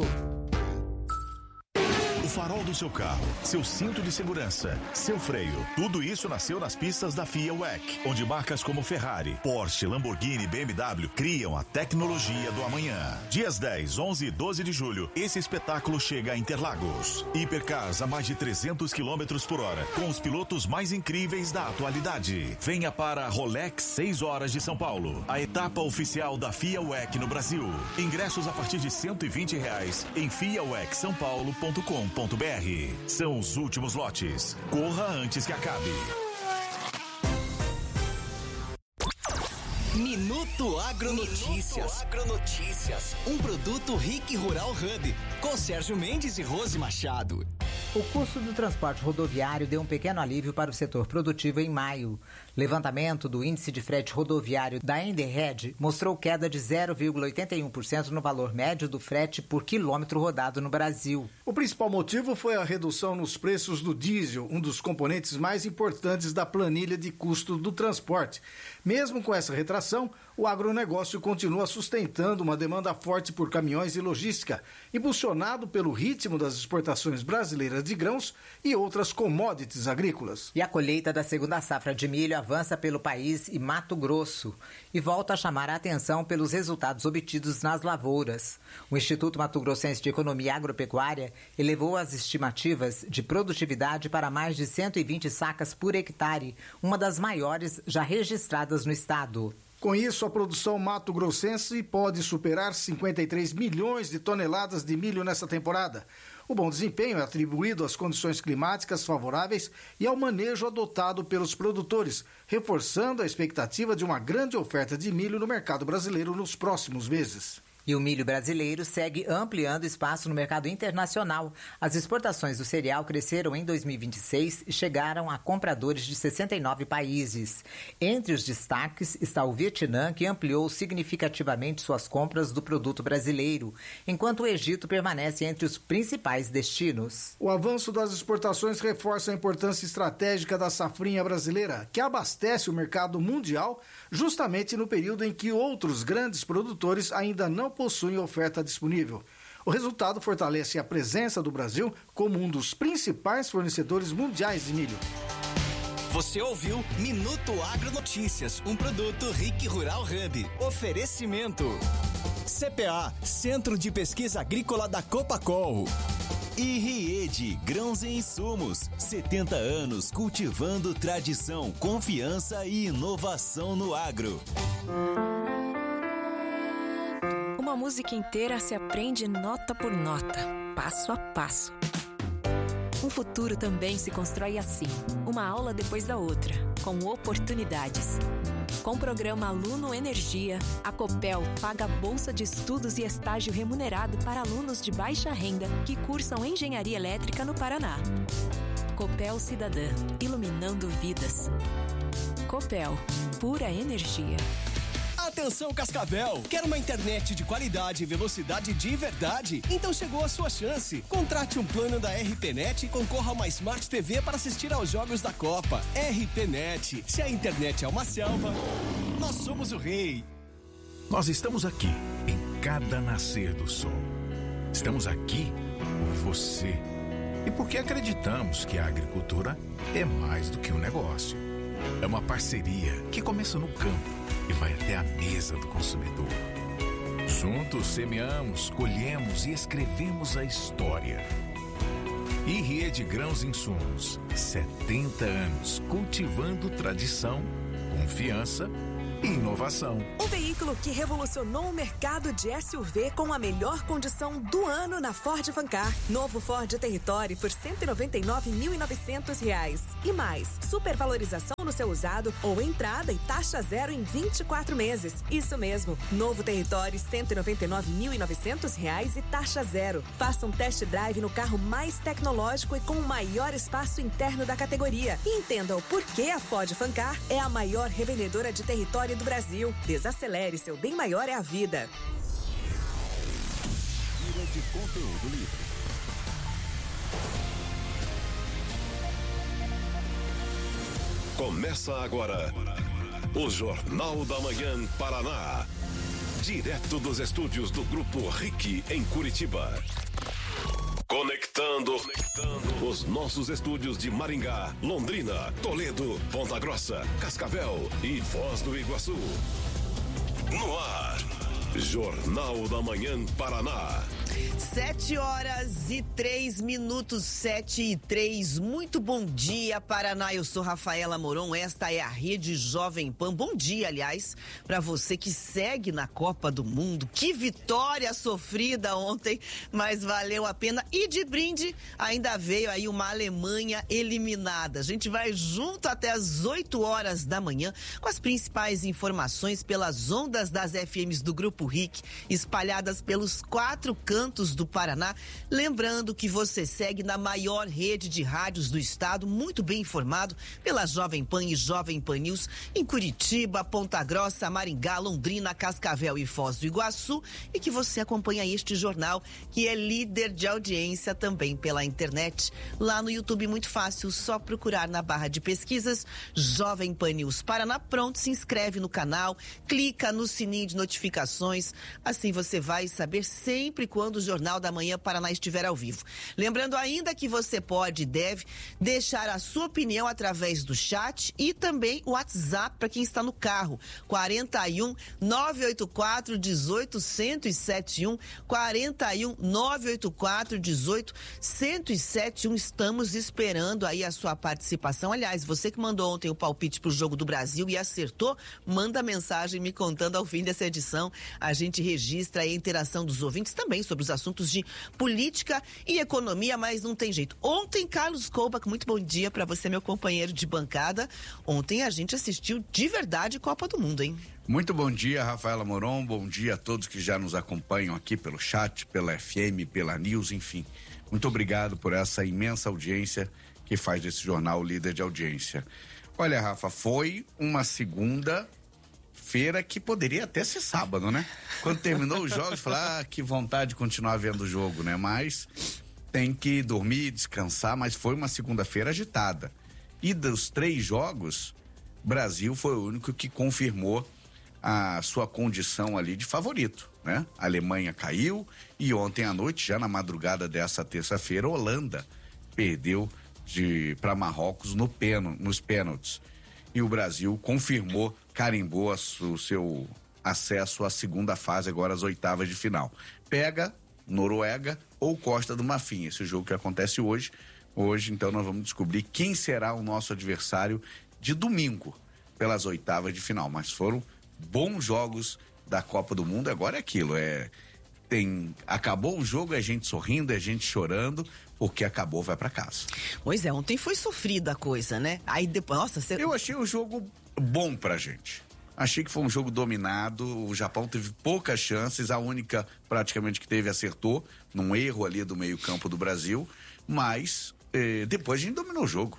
O farol do seu carro, seu cinto de segurança, seu freio, tudo isso nasceu nas pistas da FIA WEC, onde marcas como Ferrari, Porsche, Lamborghini e BMW criam a tecnologia do amanhã. Dias 10, 11 e 12 de julho, esse espetáculo chega a Interlagos. Hipercars a mais de 300 km por hora, com os pilotos mais incríveis da atualidade. Venha para a Rolex 6 horas de São Paulo, a etapa oficial da FIA WEC no Brasil. Ingressos a partir de R$120 em fiawecsaopaulo.com.br. São os últimos lotes. Corra antes que acabe. Minuto Agronotícias. Um produto RIC Rural Hub, com Sérgio Mendes e Rose Machado. O custo do transporte rodoviário deu um pequeno alívio para o setor produtivo em maio. Levantamento do índice de frete rodoviário da Enderred mostrou queda de 0,81% no valor médio do frete por quilômetro rodado no Brasil. O principal motivo foi a redução nos preços do diesel, um dos componentes mais importantes da planilha de custo do transporte. Mesmo com essa retração, o agronegócio continua sustentando uma demanda forte por caminhões e logística, impulsionado pelo ritmo das exportações brasileiras de grãos e outras commodities agrícolas. E a colheita da segunda safra de milho avança pelo país e Mato Grosso e volta a chamar a atenção pelos resultados obtidos nas lavouras. O Instituto Mato Grossense de Economia Agropecuária elevou as estimativas de produtividade para mais de 120 sacas por hectare, uma das maiores já registradas no estado. Com isso, a produção mato-grossense pode superar 53 milhões de toneladas de milho nessa temporada. O bom desempenho é atribuído às condições climáticas favoráveis e ao manejo adotado pelos produtores, reforçando a expectativa de uma grande oferta de milho no mercado brasileiro nos próximos meses. E o milho brasileiro segue ampliando espaço no mercado internacional. As exportações do cereal cresceram em 2026 e chegaram a compradores de 69 países. Entre os destaques está o Vietnã, que ampliou significativamente suas compras do produto brasileiro, enquanto o Egito permanece entre os principais destinos. O avanço das exportações reforça a importância estratégica da safrinha brasileira, que abastece o mercado mundial justamente no período em que outros grandes produtores ainda não possuem oferta disponível. O resultado fortalece a presença do Brasil como um dos principais fornecedores mundiais de milho. Você ouviu Minuto Agronotícias, um produto RIC Rural Hub. Oferecimento CPA, Centro de Pesquisa Agrícola da Copacol. E Riede, grãos e insumos, 70 anos cultivando tradição, confiança e inovação no agro. Uma Uma música inteira se aprende nota por nota, passo a passo. Um futuro também se constrói assim, uma aula depois da outra, com oportunidades. Com o programa Aluno Energia, a Copel paga bolsa de estudos e estágio remunerado para alunos de baixa renda que cursam engenharia elétrica no Paraná. Copel Cidadã, iluminando vidas. Copel, pura energia. Atenção Cascavel, quer uma internet de qualidade e velocidade de verdade? Então chegou a sua chance. Contrate um plano da RPNet e concorra a uma Smart TV para assistir aos jogos da Copa. RPNet, se a internet é uma selva, nós somos o rei. Nós estamos aqui, em cada nascer do sol. Estamos aqui por você. E porque acreditamos que a agricultura é mais do que um negócio. É uma parceria que começa no campo e vai até a mesa do consumidor. Juntos semeamos, colhemos e escrevemos a história. Rede Grãos Insumos, 70 anos cultivando tradição, confiança e inovação. Um veículo que revolucionou o mercado de SUV com a melhor condição do ano na Ford Fancar. Novo Ford Territory por R$ 199.900. E mais, supervalorização no seu usado ou entrada e taxa zero em 24 meses. Isso mesmo, novo Territory R$ 199.900 e taxa zero. Faça um test drive no carro mais tecnológico e com o maior espaço interno da categoria. E entenda o porquê a Ford Fancar é a maior revendedora de Territory do Brasil. Desacelere, seu bem maior é a vida. Gira de conteúdo livre. Começa agora o Jornal da Manhã Paraná. Direto dos estúdios do Grupo RIC em Curitiba. Conectando os nossos estúdios de Maringá, Londrina, Toledo, Ponta Grossa, Cascavel e Foz do Iguaçu. No ar, Jornal da Manhã Paraná. 7h03, 7h03. Muito bom dia, Paraná. Eu sou Rafaela Moron, esta é a Rede Jovem Pan. Bom dia, aliás, para você que segue na Copa do Mundo. Que vitória sofrida ontem, mas valeu a pena. E de brinde, ainda veio aí uma Alemanha eliminada. A gente vai junto até as 8 horas da manhã com as principais informações pelas ondas das FMs do Grupo RIC, espalhadas pelos 4 cantos do Paraná. Lembrando que você segue na maior rede de rádios do estado, muito bem informado pela Jovem Pan e Jovem Pan News em Curitiba, Ponta Grossa, Maringá, Londrina, Cascavel e Foz do Iguaçu, e que você acompanha este jornal que é líder de audiência também pela internet. Lá no YouTube, muito fácil, só procurar na barra de pesquisas Jovem Pan News Paraná. Pronto, se inscreve no canal, clica no sininho de notificações, assim você vai saber sempre quando o Jornal da Manhã Paraná estiver ao vivo. Lembrando ainda que você pode e deve deixar a sua opinião através do chat e também o WhatsApp para quem está no carro. 41 984 18 1071, 41 984 18 1071. Estamos esperando aí a sua participação. Aliás, você que mandou ontem o palpite para o Jogo do Brasil e acertou, manda mensagem me contando ao fim dessa edição. A gente registra a interação dos ouvintes também sobre os assuntos de política e economia, mas não tem jeito. Ontem, Carlos Kouba, muito bom dia para você, meu companheiro de bancada. Ontem a gente assistiu de verdade Copa do Mundo, hein? Muito bom dia, Rafaela Moron. Bom dia a todos que já nos acompanham aqui pelo chat, pela FM, pela News, enfim. Muito obrigado por essa imensa audiência que faz desse jornal líder de audiência. Olha, Rafa, foi uma segunda-feira que poderia até ser sábado, né? Quando terminou os jogos, falar que vontade de continuar vendo o jogo, né? Mas tem que dormir, descansar, mas foi uma segunda-feira agitada. E dos 3 jogos, Brasil foi o único que confirmou a sua condição ali de favorito, né? A Alemanha caiu e ontem à noite, já na madrugada dessa terça-feira, a Holanda perdeu para Marrocos nos pênaltis. E o Brasil confirmou, carimbou o seu acesso à segunda fase, agora às 8ª de final. Pega Noruega ou Costa do Marfim, esse jogo que acontece hoje. Hoje, então, nós vamos descobrir quem será o nosso adversário de domingo, pelas 8ª de final. Mas foram bons jogos da Copa do Mundo agora é aquilo, acabou o jogo, é gente sorrindo, é gente chorando, porque acabou, vai pra casa. Pois é, ontem foi sofrida a coisa, né? Aí depois, Eu achei o jogo bom pra gente. Achei que foi um jogo dominado, o Japão teve poucas chances, a única praticamente que teve acertou, num erro ali do meio-campo do Brasil, mas depois a gente dominou o jogo.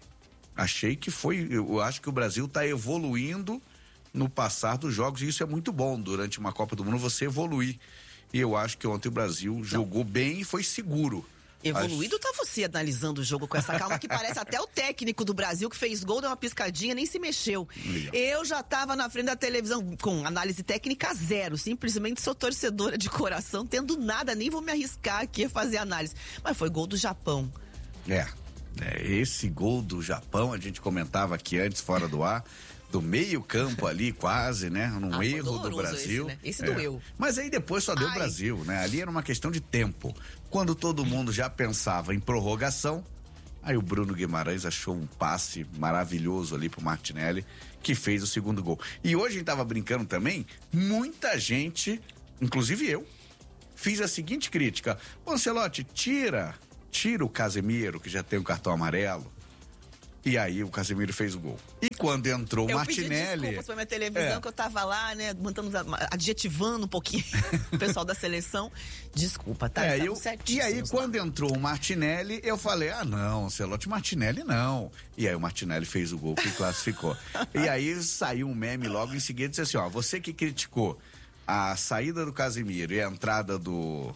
Eu acho que o Brasil tá evoluindo no passar dos jogos, e isso é muito bom durante uma Copa do Mundo, você evoluir. E eu acho que ontem o Brasil jogou bem e foi seguro. Evoluído tá você analisando o jogo com essa calma, que parece até o técnico do Brasil que fez gol, deu uma piscadinha, nem se mexeu. Legal. Eu já tava na frente da televisão com análise técnica zero, simplesmente sou torcedora de coração, tendo nada, nem vou me arriscar aqui a fazer análise. Mas foi gol do Japão. Esse gol do Japão, a gente comentava aqui antes, fora do ar, do meio campo ali, quase, né? Num erro do Brasil. Esse, né? Esse doeu. Mas aí depois só deu o Brasil, né? Ali era uma questão de tempo. Quando todo mundo já pensava em prorrogação, aí o Bruno Guimarães achou um passe maravilhoso ali pro Martinelli, que fez o segundo gol. E hoje a gente tava brincando também, muita gente, inclusive eu, fiz a seguinte crítica: o Ancelotti, tira o Casemiro, que já tem o cartão amarelo. E aí o Casemiro fez o gol. E quando entrou o Martinelli... Eu pedi desculpas pra minha televisão, que eu tava lá, né, adjetivando um pouquinho o pessoal da seleção. Desculpa, tá? E aí quando entrou o Martinelli, eu falei, não, Ancelotti, Martinelli não. E aí o Martinelli fez o gol que classificou. E aí saiu um meme logo em seguida, disse assim, você que criticou a saída do Casemiro e a entrada do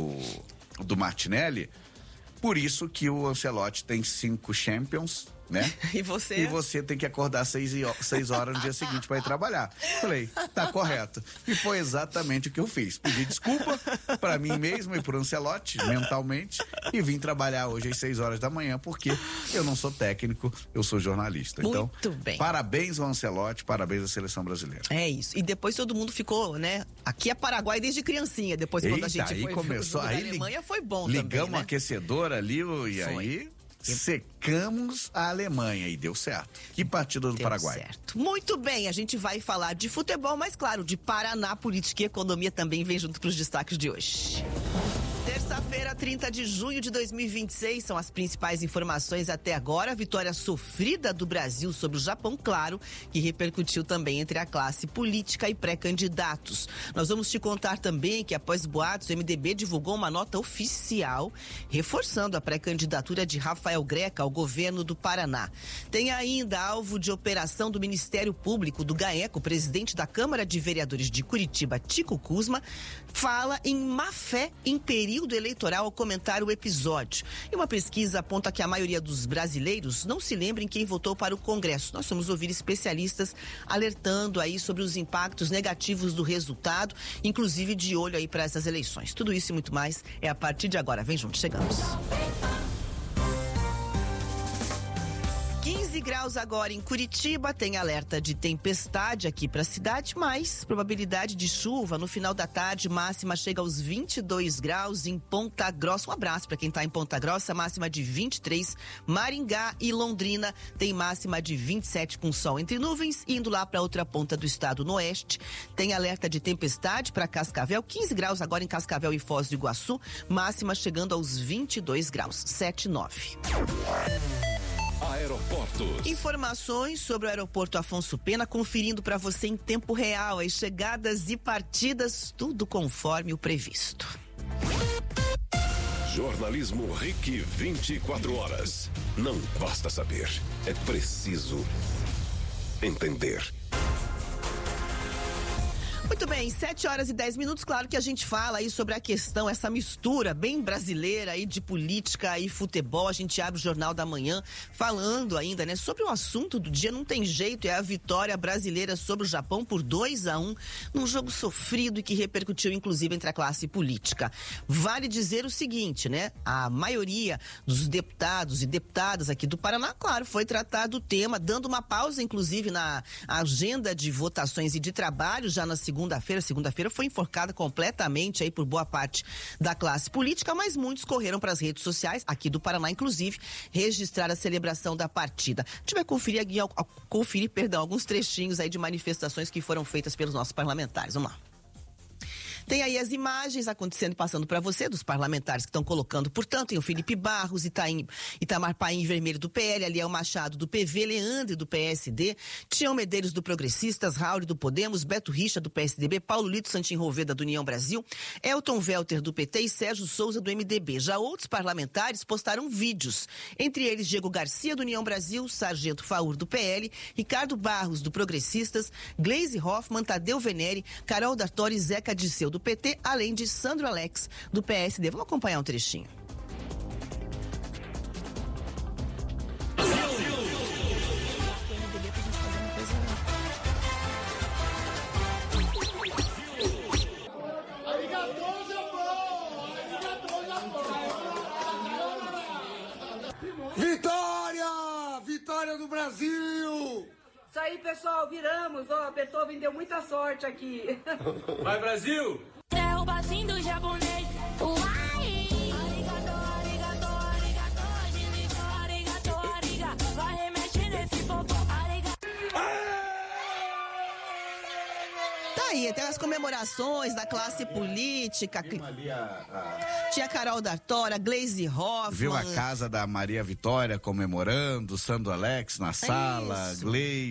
Martinelli, por isso que o Ancelotti tem 5 Champions, né? E você tem que acordar 6 horas no dia seguinte para ir trabalhar. Falei, tá correto. E foi exatamente o que eu fiz. Pedi desculpa para mim mesmo e pro Ancelotti, mentalmente, e vim trabalhar hoje às 6 horas da manhã, porque eu não sou técnico, eu sou jornalista. Muito então, bem. Parabéns ao Ancelotti, parabéns à seleção brasileira. É isso. E depois todo mundo ficou, né? Aqui é Paraguai desde criancinha. Depois quando a gente foi começou, a Alemanha foi bom ligamos também, né? o aquecedor ali e aí... secamos a Alemanha e deu certo. Que partida do Paraguai. Certo. Muito bem, a gente vai falar de futebol, mas claro, de Paraná, política e economia também vem junto para os destaques de hoje. Terça-feira, 30 de junho de 2026, são as principais informações até agora. Vitória sofrida do Brasil sobre o Japão, claro, que repercutiu também entre a classe política e pré-candidatos. Nós vamos te contar também que, após boatos, o MDB divulgou uma nota oficial reforçando a pré-candidatura de Rafael Greca ao governo do Paraná. Tem ainda alvo de operação do Ministério Público do GAECO, o presidente da Câmara de Vereadores de Curitiba, Tico Kuzma, fala em má-fé em período eleitoral ao comentar o episódio. E uma pesquisa aponta que a maioria dos brasileiros não se lembra em quem votou para o Congresso. Nós vamos ouvir especialistas alertando aí sobre os impactos negativos do resultado, inclusive de olho aí para essas eleições. Tudo isso e muito mais é a partir de agora. Vem junto, chegamos. 15 graus agora em Curitiba, tem alerta de tempestade aqui para a cidade, mas probabilidade de chuva no final da tarde, máxima chega aos 22 graus em Ponta Grossa. Um abraço para quem está em Ponta Grossa, máxima de 23. Maringá e Londrina tem máxima de 27 com sol entre nuvens, indo lá para outra ponta do estado, no oeste. Tem alerta de tempestade para Cascavel, 15 graus agora em Cascavel e Foz do Iguaçu, máxima chegando aos 22 graus, 7,9. Aeroportos. Informações sobre o aeroporto Afonso Pena, conferindo para você em tempo real as chegadas e partidas, tudo conforme o previsto. Jornalismo RIC 24 horas. Não basta saber, é preciso entender. Muito bem, 7 horas e 10 minutos, claro que a gente fala aí sobre a questão, essa mistura bem brasileira aí de política e futebol. A gente abre o Jornal da Manhã falando ainda, né, sobre o assunto do dia. Não tem jeito, é a vitória brasileira sobre o Japão por 2-1, num jogo sofrido e que repercutiu inclusive entre a classe política. Vale dizer o seguinte, né, a maioria dos deputados e deputadas aqui do Paraná, claro, foi tratado o tema, dando uma pausa inclusive na agenda de votações e de trabalho já na segunda segunda-feira. Segunda-feira foi enforcada completamente aí por boa parte da classe política, mas muitos correram para as redes sociais, aqui do Paraná, inclusive, registrar a celebração da partida. A gente vai conferir alguns trechinhos aí de manifestações que foram feitas pelos nossos parlamentares. Vamos lá. Tem aí as imagens acontecendo, passando para você, dos parlamentares que estão colocando, portanto, tem o Felipe Barros, Itamar Paim Vermelho do PL, Aliel Machado do PV, Leandre do PSD, Tião Medeiros do Progressistas, Raul do Podemos, Beto Richa do PSDB, Paulo Lito Santin Roveda do União Brasil, Elton Welter do PT e Sérgio Souza do MDB. Já outros parlamentares postaram vídeos, entre eles Diego Garcia do União Brasil, Sargento Faur do PL, Ricardo Barros do Progressistas, Gleisi Hoffmann, Tadeu Venere, Carol Dartori e Zeca Disseu do PT, além de Sandro Alex do PSD. Vamos acompanhar um trechinho. Vitória! Vitória do Brasil! Isso aí, pessoal, viramos, ó, Beethoven deu muita sorte aqui. Vai, Brasil! É o bacinho do japonês. Uai! Arigato, arigato, arigato, arigato, arigato. Vai remexer nesse popô, arigato. Tá aí, até as comemorações da classe política. Tinha Carol Dartora, Gleisi Hoffmann. Viu a casa da Maria Vitória comemorando, Sandro Alex na sala, Gleisi.